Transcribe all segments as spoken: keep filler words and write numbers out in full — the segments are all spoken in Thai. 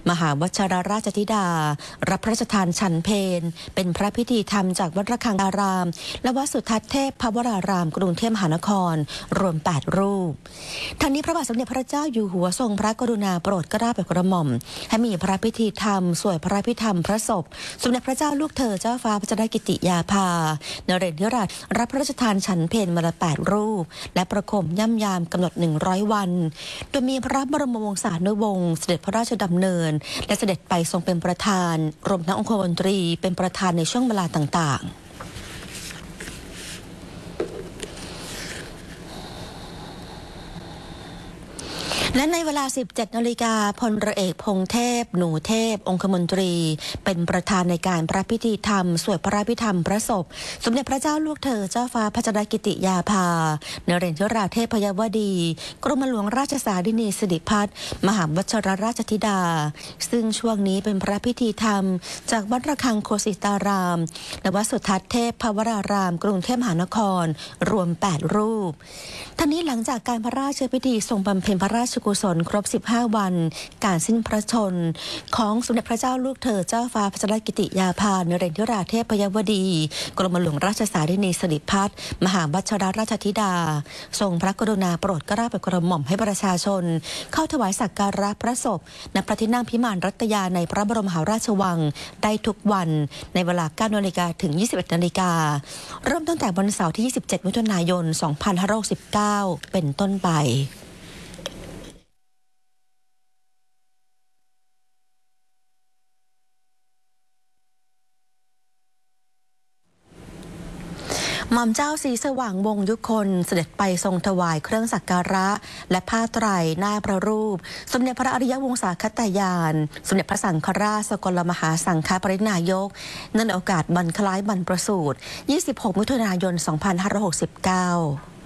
มหาวชิรราชธิดารับพระราชทานฉันเพลเป็นพระพิธีธรรมจากวัดระฆังอารามและวัดสุทัศน์เทพพวรารามกรุงเทพมหานครรวมแปดรูปทั้งนี้พระบาทสมเด็จพระเจ้าอยู่หัวทรงพระกรุณาโปรดเกล้าโปรดกระหม่อมให้มีพระพิธีธรรมสวดพระพิธรรมพระศพสมเด็จพระเจ้าลูกเธอเจ้าฟ้าพัชรกิติยาภานเรศวราชรับพระราชทานฉันเพลวันละแปดรูปและประโคมย่ำยามกำหนดหนึ่งร้อยวันโดยมีพระบรมวงศานุวงศ์เสด็จพระราชดำเนินและเสด็จไปทรงเป็นประธานรวมทั้งองคมนตรีเป็นประธานในช่วงเวลาต่างๆและในเวลา สิบเจ็ดนาฬิกา พลเรือเอกพงษ์เทพหนูเทพองคมนตรีเป็นประธานในการพระพิธีธรรมสวดพระพิธรรมพระศพสมเด็จพระเจ้าลูกเธอเจ้าฟ้าพัชรกิติยาภานเรศวราเทพยวดีกรมหลวงราชสารินีสิริพัฒน์มหาวชิรราชธิดาซึ่งช่วงนี้เป็นพระพิธีธรรมจากวัดระฆังโคสิตารามและวัดสุทัศน์เทพพวรารามกรุงเทพมหานครรวมแปดรูปทั้งนี้หลังจากการพระราชพิธีทรงบำเพ็ญพระราชกุศลครบสิบห้าวันการสิ้นพระชนม์ของสมเด็จพระเจ้าลูกเธอเจ้าฟ้าพัชรกิติยาภานเรศวราเทพยวดีกรมหลวงราชสารินีสิริพัฒน์มหาวชิรราชธิดาทรงพระกรุณาโปรดเกล้าโปรดกระหม่อมให้ประชาชนเข้าถวายสักการะพระศพณพระที่นั่งพิมานรัตยาในพระบรมมหาราชวังได้ทุกวันในเวลา เก้านาฬิกา ถึง ยี่สิบเอ็ดนาฬิกาเริ่มตั้งแต่วันเสาร์ที่ ยี่สิบเจ็ดมิถุนายน สองพันห้าร้อยหกสิบเก้าเป็นต้นไปหม่อมเจ้าศรีสว่างวงศ์ยุคนเสด็จไปทรงถวายเครื่องสักการะและผ้าไตรหน้าพระรูปสมเด็จพระอริยวงศาคตายานสมเด็จพระสังฆราชสกลมหาสังฆปรินายกเนื่องในโอกาสวันคล้ายบรรพสูตรยี่สิบหกมิถุนายน สองพันห้าร้อยหกสิบเก้า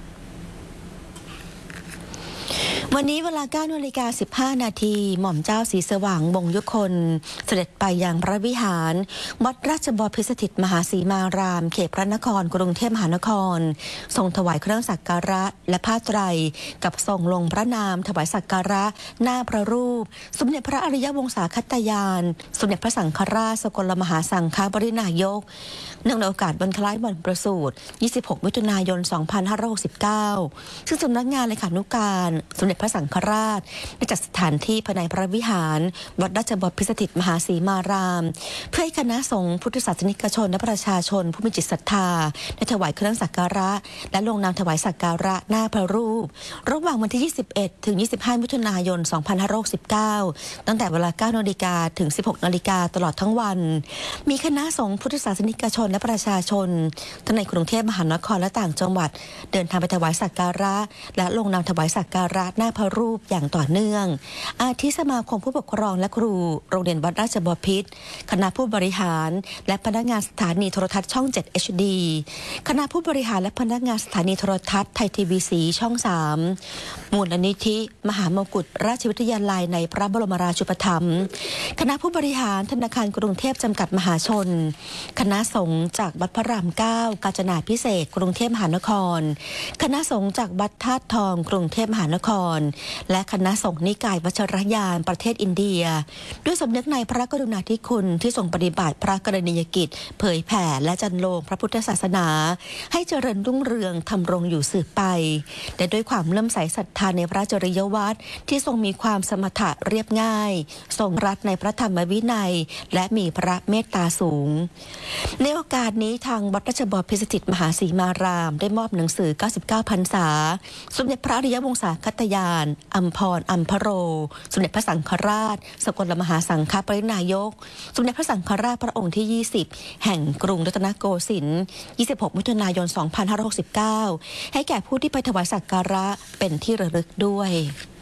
วันนี้เวลา เก้านาฬิกาสิบห้านาทีหม่อมเจ้าศรีสว่างวงศ์ยุคนเสด็จไปยังพระวิหารวัดราชบพิสถิตมหาสีมารามเขตพระนครกรุงเทพมหานครทรงถวายเครื่องสักการะและผ้าไตรกับทรงลงพระนามถวายสักการะหน้าพระรูปสมเด็จพระอริยวงศาคตายานสมเด็จพระสังฆราชสกลมหาสังฆปรินายกเนื่องในโอกาสวันคล้ายวันประสูติยี่สิบหกมิถุนายน สองพันห้าร้อยหกสิบเก้าซึ่งสำนักงานเลขานุการสมเด็จพระสังฆราชได้จัดสถานที่ภายในพระวิหารวัดราชบพิสถิตมหาสีมารามเพื่อให้คณะสงฆ์พุทธศาสนิกชนและประชาชนผู้มีจิตศรัทธาได้ถวายเครื่องสักการะและลงนามถวายสักการะหน้าพระรูประหว่างวันที่ยี่สิบเอ็ดถึงยี่สิบห้ามิถุนายน สองพันห้าร้อยหกสิบเก้าตั้งแต่เวลา เก้านาฬิกา ถึง สิบหกนาฬิกาตลอดทั้งวันมีคณะสงฆ์พุทธศาสนิกชนและประชาชนทั้งในกรุงเทพมหานครและต่างจังหวัดเดินทางไปถวายสักการะและลงนามถวายสักการะหน้าพระรูปอย่างต่อเนื่องอาทิสมาคมผู้ปกครองและครูโรงเรียนวัดราชบพิตรคณะผู้บริหารและพนักงานสถานีโทรทัศน์ช่อง เจ็ด เอช ดี คณะผู้บริหารและพนักงานสถานีโทรทัศน์ไทยทีวีสีช่อง สาม มูลนิธิมหามงกุฎราชวิทยาลัยในพระบรมราชูปถัมภ์คณะผู้บริหารธนาคารกรุงเทพจำกัดมหาชนคณะสงฆ์จากวัดพระรามเก้ากาญจนาภิเษกกรุงเทพมหานครคณะสงฆ์จากวัดธาตุทองกรุงเทพมหานครและคณะสงฆ์นิกายวัชรยานประเทศอินเดียด้วยสำนึกในพระกรุณาธิคุณที่ทรงปฏิบัติพระกรณียกิจเผยแผ่และจันโลงพระพุทธศาสนาให้เจริญรุ่งเรืองทำรงอยู่สืบไปและด้วยความเลื่อมใสศรัทธาในพระจริยวัตรที่ทรงมีความสมถะเรียบง่ายทรงรักในพระธรรมวินัยและมีพระเมตตาสูงในโอกาสนี้ทางวัดราชบพิสถิตมหาสีมารามได้มอบหนังสือเก้าสิบเก้าพรรษาสมเด็จพระอริยวงศาคตายานอัมพรอัมพโรสมเด็จพระสังฆราชสกลมหาสังฆปรินายกสมเด็จพระสังฆราชพระองค์ที่ยี่สิบแห่งกรุงรัตนโกสินทร์ยี่สิบหกมิถุนายน สองพันห้าร้อยหกสิบเก้าให้แก่ผู้ที่ไปถวายสักการะเป็นที่ระลึกด้วย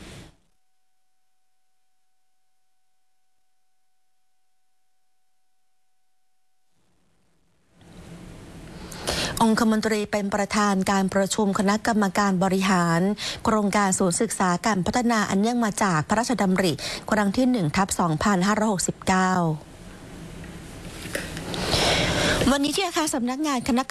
องคมนตรีเป็นประธานการประชุมคณะกรรมการบริหารโครงการศูนย์ศึกษาการพัฒนาอันเนื่องมาจากพระราชดำริครั้งที่หนึ่งทับสองพันห้าร้อยหกสิบเก้าวันนี้ที่อาคารสำนักงานคณะ